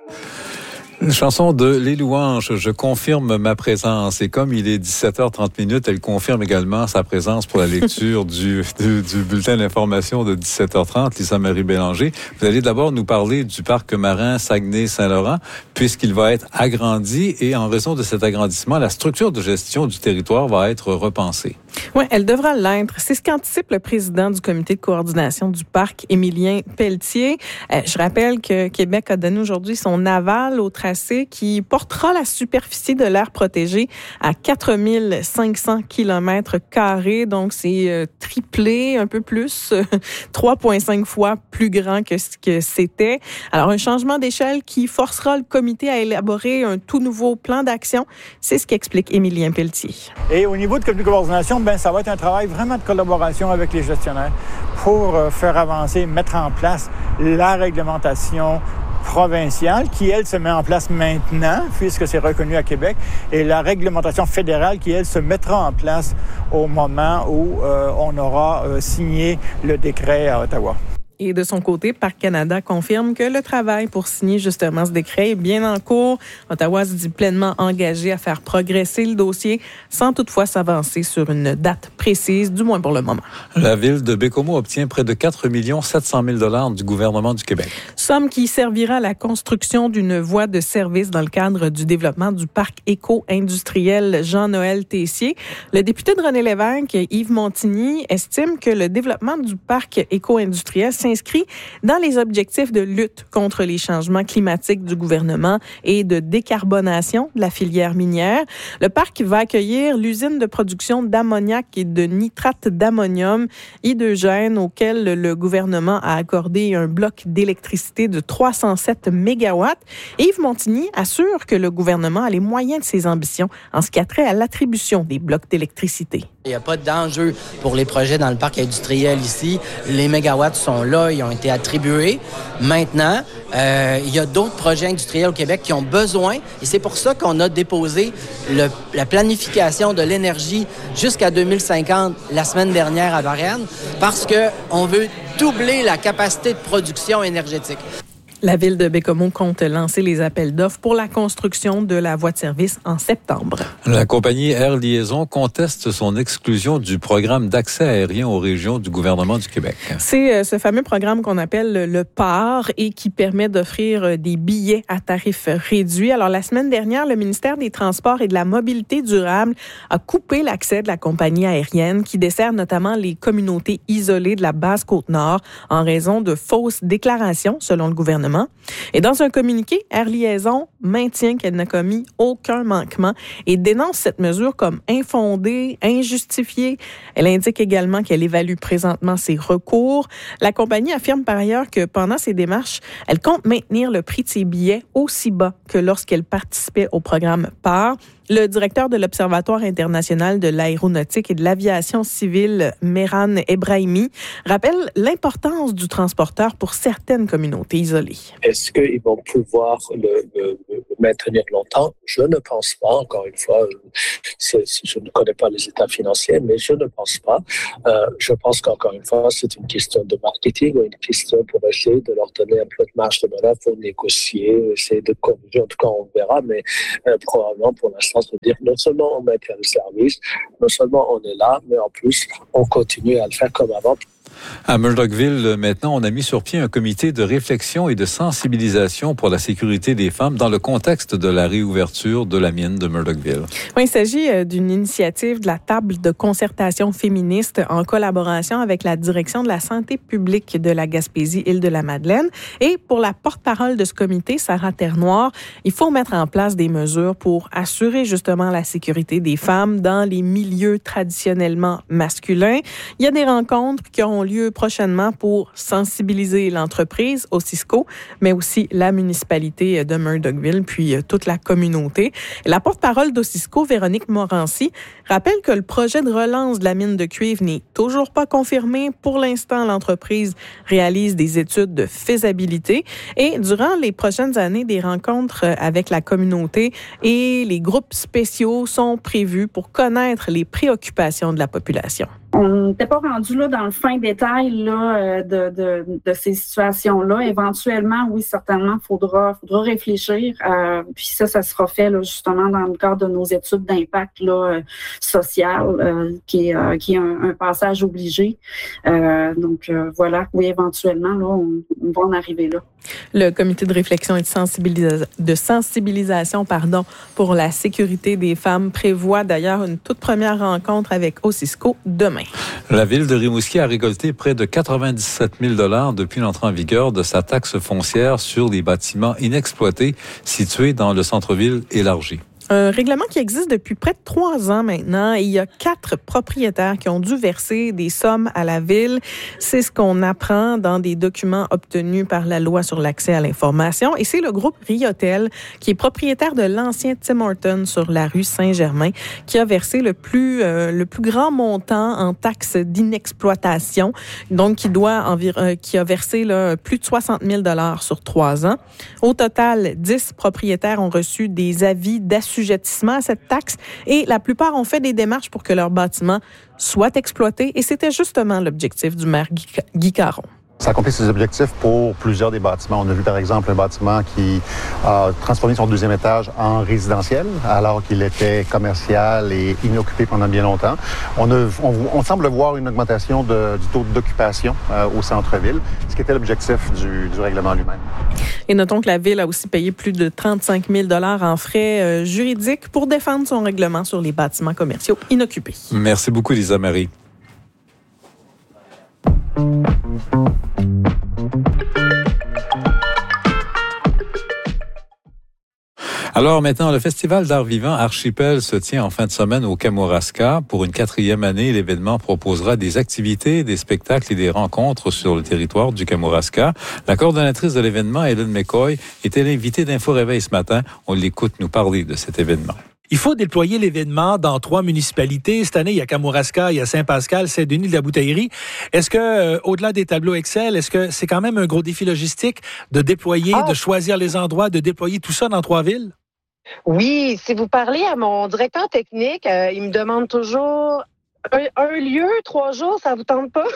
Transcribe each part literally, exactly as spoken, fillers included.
Une chanson de Les Louanges, je confirme ma présence. Et comme il est dix-sept heures trente minutes, elle confirme également sa présence pour la lecture du, du, du bulletin d'information de dix-sept heures trente. Lisa-Marie Bélanger, vous allez d'abord nous parler du parc marin Saguenay-Saint-Laurent, puisqu'il va être agrandi et en raison de cet agrandissement, la structure de gestion du territoire va être repensée. Oui, elle devra l'être. C'est ce qu'anticipe le président du comité de coordination du parc, Émilien Pelletier. Euh, je rappelle que Québec a donné aujourd'hui son aval au tracé qui portera la superficie de l'aire protégée à quatre mille cinq cents kilomètres carrés. Donc, c'est euh, triplé, un peu plus, euh, trois virgule cinq fois plus grand que ce que c'était. Alors, un changement d'échelle qui forcera le comité à élaborer un tout nouveau plan d'action. C'est ce qu'explique Émilien Pelletier. Et au niveau du comité de coordination, ben, ça va être un travail vraiment de collaboration avec les gestionnaires pour euh, faire avancer, mettre en place la réglementation provinciale qui, elle, se met en place maintenant, puisque c'est reconnu à Québec, et la réglementation fédérale qui, elle, se mettra en place au moment où euh, on aura euh, signé le décret à Ottawa. Et de son côté, Parc Canada confirme que le travail pour signer justement ce décret est bien en cours. Ottawa se dit pleinement engagé à faire progresser le dossier sans toutefois s'avancer sur une date précise, du moins pour le moment. La ville de Bécomo obtient près de quatre millions sept cent mille dollars du gouvernement du Québec. Somme qui servira à la construction d'une voie de service dans le cadre du développement du parc éco-industriel Jean-Noël Tessier. Le député de René Lévesque, Yves Montigny, estime que le développement du parc éco-industriel s'inscrit dans les objectifs de lutte contre les changements climatiques du gouvernement et de décarbonation de la filière minière. Le parc va accueillir l'usine de production d'ammoniac et de nitrate d'ammonium Hydrogène auquel le gouvernement a accordé un bloc d'électricité de trois cent sept mégawatts. Et Yves Montigny assure que le gouvernement a les moyens de ses ambitions en ce qui a trait à l'attribution des blocs d'électricité. Il n'y a pas d'enjeu pour les projets dans le parc industriel ici. Les mégawatts sont là, ils ont été attribués. Maintenant, euh, il y a d'autres projets industriels au Québec qui ont besoin, et c'est pour ça qu'on a déposé le, la planification de l'énergie jusqu'à deux mille cinquante la semaine dernière à Varennes, parce qu'on veut doubler la capacité de production énergétique. La ville de Bécomo compte lancer les appels d'offres pour la construction de la voie de service en septembre. La compagnie Air Liaison conteste son exclusion du programme d'accès aérien aux régions du gouvernement du Québec. C'est ce fameux programme qu'on appelle le P A R et qui permet d'offrir des billets à tarifs réduits. Alors, la semaine dernière, le ministère des Transports et de la Mobilité durable a coupé l'accès de la compagnie aérienne qui dessert notamment les communautés isolées de la Basse-Côte-Nord en raison de fausses déclarations, selon le gouvernement. Et dans un communiqué, Air Liaison maintient qu'elle n'a commis aucun manquement et dénonce cette mesure comme infondée, injustifiée. Elle indique également qu'elle évalue présentement ses recours. La compagnie affirme par ailleurs que pendant ses démarches, elle compte maintenir le prix de ses billets aussi bas que lorsqu'elle participait au programme P A R. Le directeur de l'Observatoire international de l'aéronautique et de l'aviation civile, Mehran Ebrahimi, rappelle l'importance du transporteur pour certaines communautés isolées. Est-ce qu'ils vont pouvoir le, le, le maintenir longtemps? Je ne pense pas. Encore une fois, c'est, je ne connais pas les états financiers, mais je ne pense pas. Euh, je pense qu'encore une fois, c'est une question de marketing ou une question pour essayer de leur donner un peu de marge de manœuvre pour négocier, essayer de corriger. En tout cas, on verra, mais euh, probablement pour l'instant, c'est-à-dire non seulement on maintient le service, non seulement on est là, mais en plus, on continue à le faire comme avant. À Murdochville, maintenant, on a mis sur pied un comité de réflexion et de sensibilisation pour la sécurité des femmes dans le contexte de la réouverture de la mine de Murdochville. Oui, il s'agit d'une initiative de la table de concertation féministe en collaboration avec la direction de la santé publique de la Gaspésie-Île-de-la-Madeleine. Et pour la porte-parole de ce comité, Sarah Ternoir, il faut mettre en place des mesures pour assurer justement la sécurité des femmes dans les milieux traditionnellement masculins. Il y a des rencontres qui auront lieu prochainement pour sensibiliser l'entreprise, Ossisco, mais aussi la municipalité de Murdochville, puis toute la communauté. La porte-parole d'Ossisco, Véronique Morancy, rappelle que le projet de relance de la mine de cuivre n'est toujours pas confirmé. Pour l'instant, l'entreprise réalise des études de faisabilité et durant les prochaines années, des rencontres avec la communauté et les groupes spéciaux sont prévus pour connaître les préoccupations de la population. On n'était pas rendu là dans le fin détail là, de, de, de ces situations-là. Éventuellement, oui, certainement, il faudra, faudra réfléchir. Euh, puis ça, ça sera fait là, justement dans le cadre de nos études d'impact là, social, euh, qui est, euh, qui est un, un passage obligé. Euh, donc euh, voilà, oui, éventuellement, là, on, on va en arriver là. Le comité de réflexion et de, sensibilisa- de sensibilisation pardon, pour la sécurité des femmes prévoit d'ailleurs une toute première rencontre avec OSISCO demain. La ville de Rimouski a récolté près de quatre-vingt-dix-sept mille dollars depuis l'entrée en vigueur de sa taxe foncière sur les bâtiments inexploités situés dans le centre-ville élargi. Un règlement qui existe depuis près de trois ans maintenant. Et il y a quatre propriétaires qui ont dû verser des sommes à la ville. C'est ce qu'on apprend dans des documents obtenus par la loi sur l'accès à l'information. Et c'est le groupe Riotel, qui est propriétaire de l'ancien Tim Hortons sur la rue Saint-Germain, qui a versé le plus, euh, le plus grand montant en taxes d'inexploitation. Donc, qui doit environ, euh, qui a versé là, plus de soixante mille dollars sur trois ans. Au total, dix propriétaires ont reçu des avis d'assurance à cette taxe et la plupart ont fait des démarches pour que leur bâtiment soit exploité et c'était justement l'objectif du maire Guy Caron. Ça accomplit ses objectifs pour plusieurs des bâtiments. On a vu par exemple un bâtiment qui a transformé son deuxième étage en résidentiel alors qu'il était commercial et inoccupé pendant bien longtemps. On, a, on, on semble voir une augmentation de, du taux d'occupation euh, au centre-ville, ce qui était l'objectif du, du règlement lui-même. Et notons que la Ville a aussi payé plus de trente-cinq mille dollars en frais euh, juridiques pour défendre son règlement sur les bâtiments commerciaux inoccupés. Merci beaucoup, Lisa Marie. Alors maintenant, le Festival d'art vivant Archipel se tient en fin de semaine au Kamouraska. Pour une quatrième année, l'événement proposera des activités, des spectacles et des rencontres sur le territoire du Kamouraska. La coordonnatrice de l'événement, Hélène McCoy, était l'invitée d'Info Réveil ce matin. On l'écoute nous parler de cet événement. Il faut déployer l'événement dans trois municipalités. Cette année, il y a Kamouraska, il y a Saint-Pascal, Saint-Denis-de-la-Bouteillerie. Est-ce que, euh, au-delà des tableaux Excel, est-ce que c'est quand même un gros défi logistique de déployer, ah. de choisir les endroits, de déployer tout ça dans trois villes? Oui, si vous parlez à mon directeur technique, euh, il me demande toujours... Un, un lieu, trois jours, ça vous tente pas?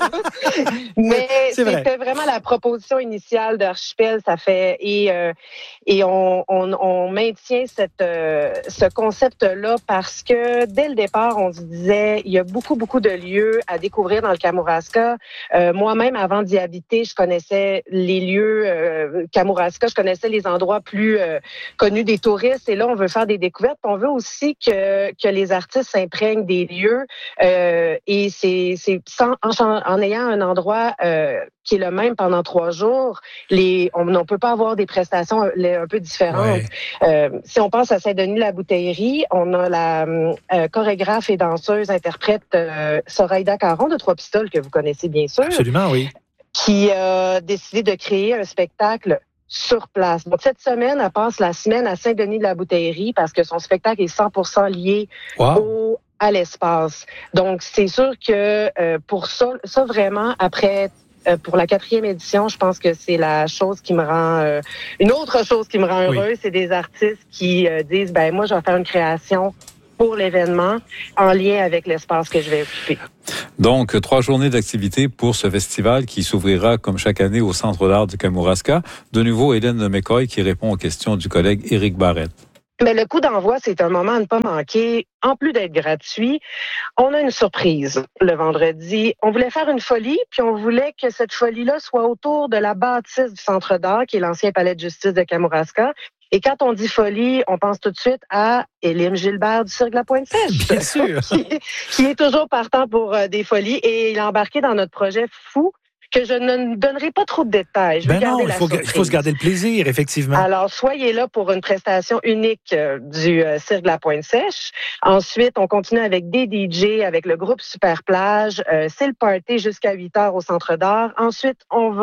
Mais c'était vraiment la proposition initiale d'Archipel, ça fait et euh, et on, on, on maintient cette euh, ce concept-là parce que dès le départ, on se disait il y a beaucoup beaucoup de lieux à découvrir dans le Kamouraska. Euh, moi-même, avant d'y habiter, je connaissais les lieux euh, Kamouraska, je connaissais les endroits plus euh, connus des touristes. Et là, on veut faire des découvertes. On veut aussi que que les artistes s'imprègnent des lieux. Euh, et c'est, c'est sans, en, en ayant un endroit euh, qui est le même pendant trois jours, les, on ne peut pas avoir des prestations un peu différentes. Ouais. Euh, si on pense à Saint-Denis-la-Bouteillerie, on a la euh, chorégraphe et danseuse interprète euh, Soraïda Caron de Trois Pistoles, que vous connaissez bien sûr. Absolument, oui. Qui a décidé de créer un spectacle sur place. Donc, cette semaine, elle passe la semaine à Saint-Denis-de-la-Bouteillerie parce que son spectacle est cent pour cent lié wow. au à l'espace. Donc, c'est sûr que euh, pour ça, ça vraiment, après, euh, pour la quatrième édition, je pense que c'est la chose qui me rend... Euh, une autre chose qui me rend heureuse, oui. c'est des artistes qui euh, disent, ben moi, je vais faire une création pour l'événement en lien avec l'espace que je vais occuper. Donc, trois journées d'activité pour ce festival qui s'ouvrira comme chaque année au Centre d'art du Kamouraska. De nouveau, Hélène McCoy qui répond aux questions du collègue Éric Barrette. Mais le coup d'envoi, c'est un moment à ne pas manquer. En plus d'être gratuit, on a une surprise le vendredi. On voulait faire une folie, puis on voulait que cette folie-là soit autour de la bâtisse du Centre d'art, qui est l'ancien palais de justice de Kamouraska. Et quand on dit folie, on pense tout de suite à Élim Gilbert du Cirque de la Pointe-Sèche. Bien sûr. qui, qui est toujours partant pour euh, des folies. Et il a embarqué dans notre projet fou, que je ne donnerai pas trop de détails. Je ben non, il faut, il faut se garder le plaisir, effectivement. Alors, soyez là pour une prestation unique euh, du euh, Cirque de la Pointe-Sèche. Ensuite, on continue avec des D J, avec le groupe Super Plage. Euh, c'est le party jusqu'à huit heures au Centre d'art. Ensuite, on va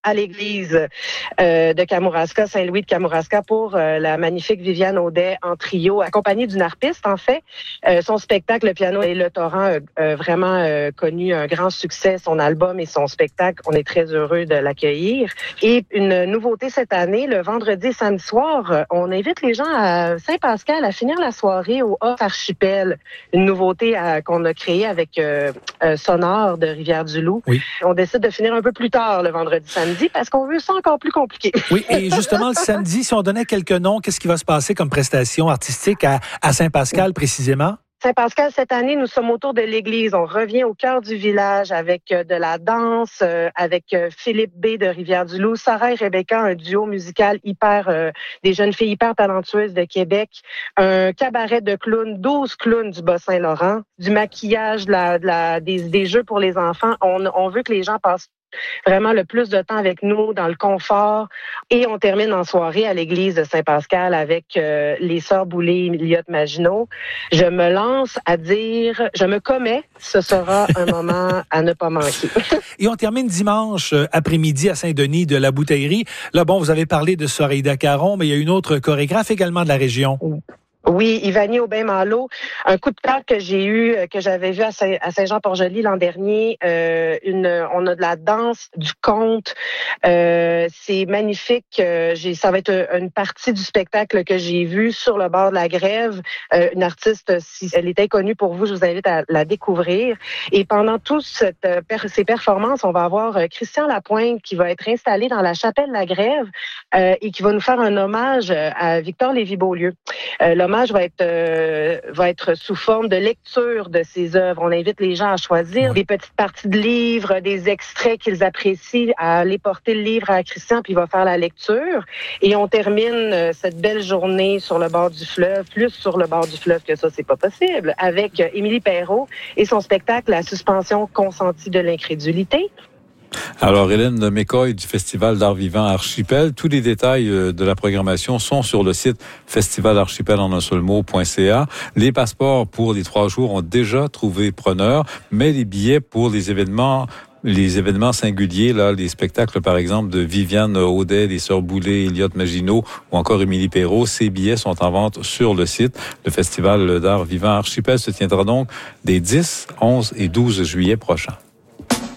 à l'église euh, de Kamouraska, Saint-Louis de Kamouraska, pour euh, la magnifique Viviane Audet en trio, accompagnée d'une harpiste, en fait. Euh, son spectacle, Le piano et le torrent, a euh, vraiment euh, connu un grand succès, son album et son spectacle. On est très heureux de l'accueillir. Et une nouveauté cette année, le vendredi et samedi soir, on invite les gens à Saint-Pascal à finir la soirée au Off Archipel, une nouveauté à, qu'on a créée avec euh, euh, Sonore de Rivière-du-Loup. Oui. On décide de finir un peu plus tard le vendredi samedi parce qu'on veut ça encore plus compliqué. Oui, et justement, le samedi, si on donnait quelques noms, qu'est-ce qui va se passer comme prestation artistique à, à Saint-Pascal précisément? Saint-Pascal, cette année, nous sommes autour de l'église. On revient au cœur du village avec euh, de la danse, euh, avec euh, Philippe B. de Rivière-du-Loup, Sarah et Rebecca, un duo musical hyper, euh, des jeunes filles hyper talentueuses de Québec, un cabaret de clowns, douze clowns du Bas-Saint-Laurent, du maquillage, de la, de la, des, des jeux pour les enfants. On, on veut que les gens passent vraiment le plus de temps avec nous, dans le confort. Et on termine en soirée à l'église de Saint-Pascal avec euh, les sœurs Boulay et Lyotte Maginot. Je me lance à dire, je me commets, ce sera un moment à ne pas manquer. Et on termine dimanche après-midi à Saint-Denis de la Bouteillerie. Là, bon, vous avez parlé de Soreida Caron, mais il y a une autre chorégraphe également de la région. Oui, Ivani Aubin-Malo, un coup de cœur que j'ai eu, que j'avais vu à, Saint- à Saint-Jean-Port-Joli l'an dernier. Euh, une, on a de la danse, du conte. Euh, c'est magnifique. Euh, j'ai, ça va être une partie du spectacle que j'ai vu sur le bord de la grève. Euh, une artiste, si elle est inconnue pour vous, je vous invite à la découvrir. Et pendant toutes cette, ces performances, on va avoir Christian Lapointe qui va être installé dans la chapelle de la grève euh, et qui va nous faire un hommage à Victor Lévy-Beaulieu. Euh, l'hommage va être euh, va être sous forme de lecture de ses œuvres. On invite les gens à choisir des petites parties de livres, des extraits qu'ils apprécient, à aller porter le livre à Christian, puis il va faire la lecture. Et on termine euh, cette belle journée sur le bord du fleuve, plus sur le bord du fleuve que ça, c'est pas possible, avec euh, Émilie Perrault et son spectacle La suspension consentie de l'incrédulité. Alors, Hélène McCoy du Festival d'art vivant Archipel. Tous les détails de la programmation sont sur le site festivalarchipel en un seul mot.ca. Les passeports pour les trois jours ont déjà trouvé preneur, mais les billets pour les événements Les événements singuliers, là, les spectacles, par exemple, de Viviane Audet, les Sœurs Boulay, Lyotte Maginot ou encore Émilie Perrault, ces billets sont en vente sur le site. Le Festival d'art vivant Archipel se tiendra donc des dix, onze et douze juillet prochains.